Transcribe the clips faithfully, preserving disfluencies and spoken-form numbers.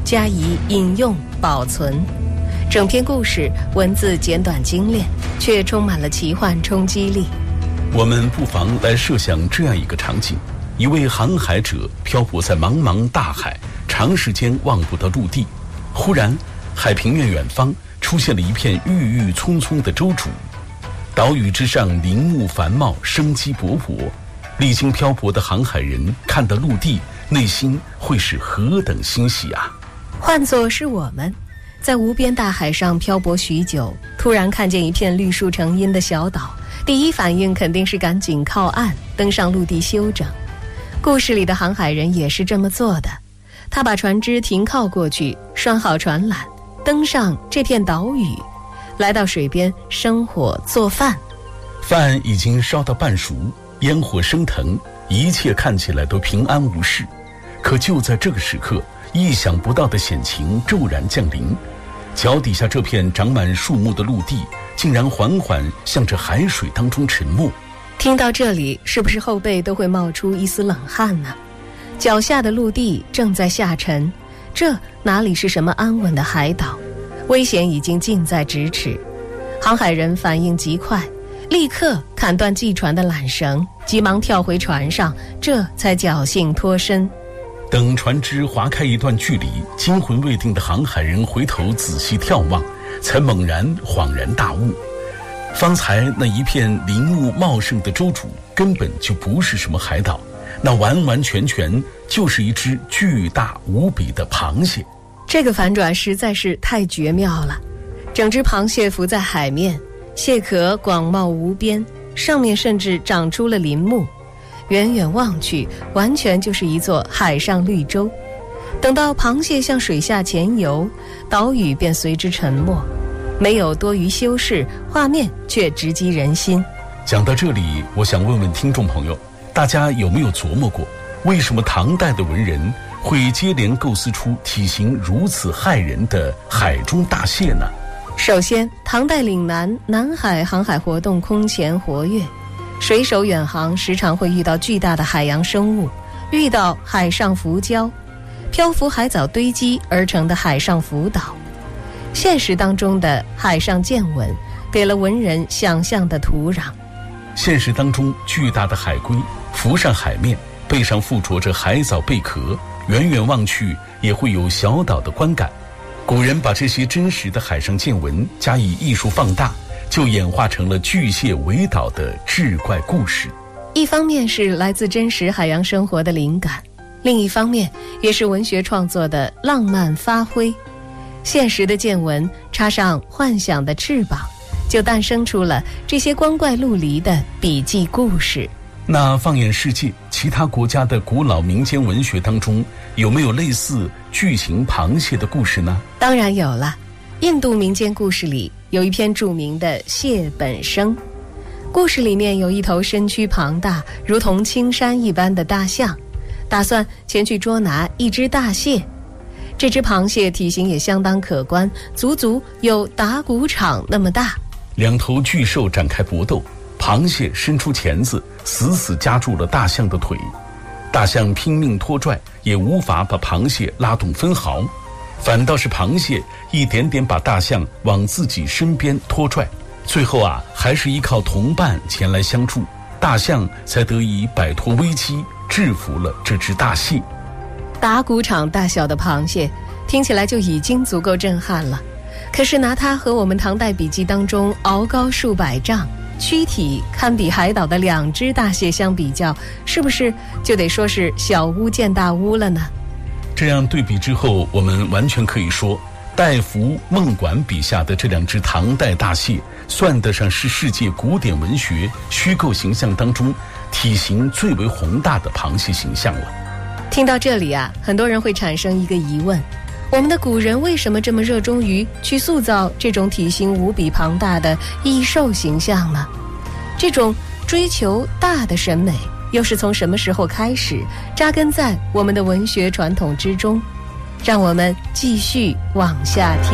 加以引用保存。整篇故事文字简短精炼，却充满了奇幻冲击力。 我们不妨来设想这样一个场景：一位航海者漂泊在茫茫大海，长时间望不到陆地。忽然，海平面远方出现了一片郁郁葱葱的州主，岛屿之上林木繁茂，生机勃勃。历经漂泊的航海人看到陆地，内心会是何等欣喜啊！ 换作是我们，在无边大海上漂泊许久，突然看见一片绿树成荫的小岛，第一反应肯定是赶紧靠岸，登上陆地休整。故事里的航海人也是这么做的，他把船只停靠过去，拴好船缆，登上这片岛屿，来到水边生火做饭。 饭已经烧到半熟，烟火升腾，一切看起来都平安无事。可就在这个时刻，意想不到的险情骤然降临。脚底下这片长满树木的陆地，竟然缓缓向着海水当中沉没。 听到这里，是不是后背都会冒出一丝冷汗呢？脚下的陆地正在下沉，这哪里是什么安稳的海岛？危险已经近在咫尺。航海人反应极快，立刻砍断系船的缆绳，急忙跳回船上，这才侥幸脱身。 等船只划开一段距离，惊魂未定的航海人回头仔细眺望，才猛然恍然大悟，方才那一片林木茂盛的州主根本就不是什么海岛，那完完全全就是一只巨大无比的螃蟹。 这个反转实在是太绝妙了。整只螃蟹浮在海面，蟹壳广袤无边，上面甚至长出了林木，远远望去，完全就是一座海上绿洲。等到螃蟹向水下潜游，岛屿便随之沉没，没有多余修饰，画面却直击人心。 讲到这里，我想问问听众朋友，大家有没有琢磨过，为什么唐代的文人会接连构思出体型如此骇人的海中大蟹呢？ 首先，唐代岭南南海航海活动空前活跃，水手远航时常会遇到巨大的海洋生物，遇到海上浮礁，漂浮海藻堆积而成的海上浮岛。现实当中的海上见闻给了文人想象的土壤。 现实当中，巨大的海龟浮上海面，背上附着着海藻贝壳，远远望去也会有小岛的观感。古人把这些真实的海上见闻加以艺术放大，就演化成了巨蟹围岛的志怪故事。 一方面是来自真实海洋生活的灵感，另一方面也是文学创作的浪漫发挥。现实的见闻插上幻想的翅膀，就诞生出了这些光怪陆离的笔记故事。 那放眼世界，其他国家的古老民间文学当中，有没有类似巨型螃蟹的故事呢？ 当然有了。印度民间故事里有一篇著名的《蟹本生》，故事里面有一头身躯庞大如同青山一般的大象，打算前去捉拿一只大蟹。这只螃蟹体型也相当可观，足足有打谷场那么大。 两头巨兽展开搏斗，螃蟹伸出钳子，死死夹住了大象的腿。大象拼命拖拽，也无法把螃蟹拉动分毫，反倒是螃蟹一点点把大象往自己身边拖拽。最后啊，还是依靠同伴前来相助，大象才得以摆脱危机，制服了这只大蟹。 打谷场大小的螃蟹听起来就已经足够震撼了，可是拿它和我们唐代笔记当中鳌高数百丈，躯体堪比海岛的两只大蟹相比较，是不是就得说是小巫见大巫了呢？ 这样对比之后，我们完全可以说，戴福、孟管笔下的这两只唐代大蟹，算得上是世界古典文学虚构形象当中体型最为宏大的螃蟹形象了。 听到这里啊，很多人会产生一个疑问，我们的古人为什么这么热衷于去塑造这种体型无比庞大的异兽形象呢？这种追求大的审美又是从什么时候开始扎根在我们的文学传统之中？让我们继续往下听。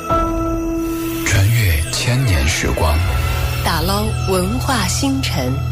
穿越千年时光， 打捞文化星辰。